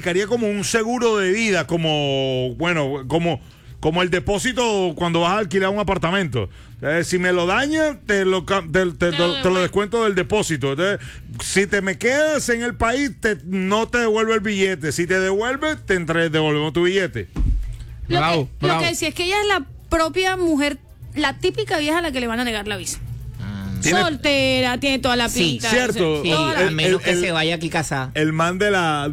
aplicaría como un seguro de vida, como el depósito cuando vas a alquilar un apartamento. Si me lo daña, te lo descuento del depósito. Entonces, si te me quedas en el país, no te devuelve el billete. Si te devuelve, devolvemos tu billete. Lo que decía es que ella es la propia mujer, la típica vieja a la que le van a negar la visa. Soltera, tiene toda la pinta. Sí, cierto. Sí, a menos que se vaya aquí casada. El man de la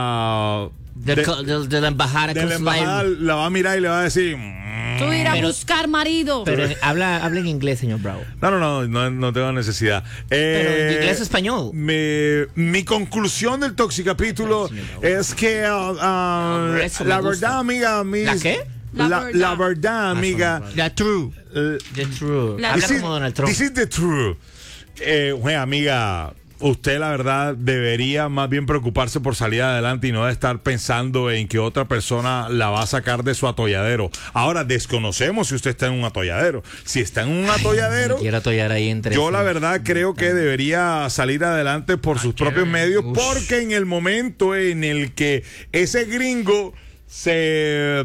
embajada. De la embajada la va a mirar y le va a decir... Tú irás a buscar marido. Pero habla en inglés, señor Bravo. No tengo necesidad. Pero en inglés o español. Mi conclusión del toxicapítulo es que la verdad, amiga... ¿La qué? La verdad, amiga... La true. Habla como Donald Trump. This is the true. Amiga... Usted, la verdad, debería más bien preocuparse por salir adelante y no de estar pensando en que otra persona la va a sacar de su atolladero. Ahora, desconocemos si usted está en un atolladero. Si está en un atolladero, quiero atollar ahí entre yo la verdad creo que debería salir adelante por sus propios medios, porque en el momento en el que ese gringo se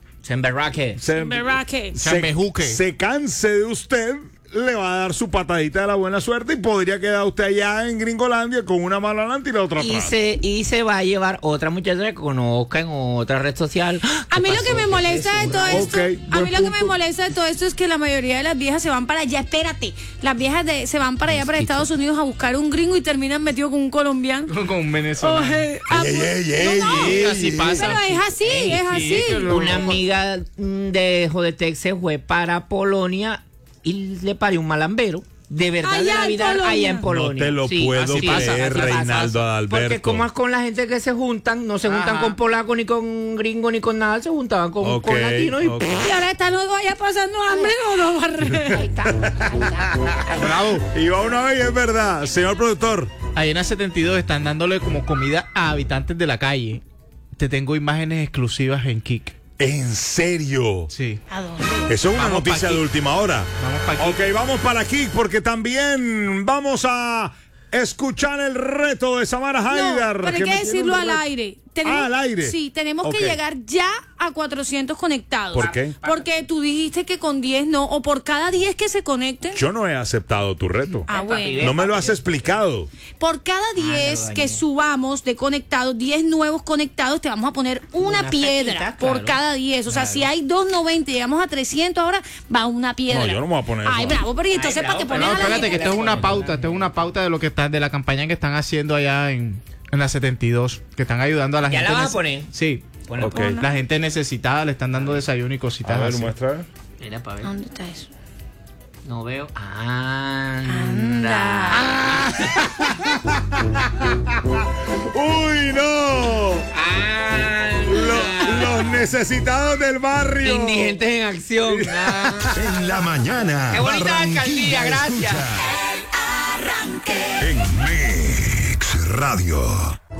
canse de usted, le va a dar su patadita de la buena suerte y podría quedar usted allá en Gringolandia con una mano adelante y la otra atrás. Y se va a llevar otra muchacha que conozca en otra red social. A mí lo que me molesta de todo esto, me molesta de todo esto es que la mayoría de las viejas se van para allá. Espérate, las viejas se van para allá, para Estados Unidos, a buscar un gringo y terminan metidos con un colombiano. Con un venezolano. Así pasa. Pero es así. Una amiga de Jodetex se fue para Polonia y le parió un malambero. De verdad, allá de la vida, allá en Polonia. No te lo puedo creer, Reinaldo Adalberto. Porque como es con la gente que se juntan, no se juntan con polacos, ni con gringos, ni con nada, se juntaban con latinos. Y ahora están los dos allá pasando hambre, no. Ahí está. Bravo. Y va una vez, es verdad, señor productor. Ahí en la 72 están dándole como comida a habitantes de la calle. Te tengo imágenes exclusivas en Kik. ¿En serio? Sí. ¿A dónde? Eso es una noticia de última hora. Vamos para Kik. Ok, vamos para Kik porque también vamos a escuchar el reto de Samara Haidar. Pero hay que decirlo al aire. ¿Al aire? Sí, tenemos que llegar ya a 400 conectados. ¿Por qué? Porque tú dijiste que con 10 no, o por cada 10 que se conecten. Yo no he aceptado tu reto. Bueno. No me lo has explicado. Por cada 10 que subamos de conectados, 10 nuevos conectados, te vamos a poner una piedra por cada 10. O sea, si hay 290 y llegamos a 300, ahora va una piedra. No, yo no me voy a poner Ay, eso. bravo, pero ¿y entonces para qué pones a la Espérate, que gente? esto es una pauta. Esto es una pauta de lo que están, de la campaña que están haciendo allá en la 72. Que están ayudando a la gente. ¿Ya la vas a poner? Sí. Bueno, Ok. La gente necesitada le están dando desayuno y cositas A ver, así. muestra. Mira, para ver. ¿Dónde está eso? No veo. Anda. ¡Uy, no! Los necesitados del barrio. Indigentes en acción. En la mañana. Qué bonita la alcaldía, gracias. Escucha. En Mix Radio.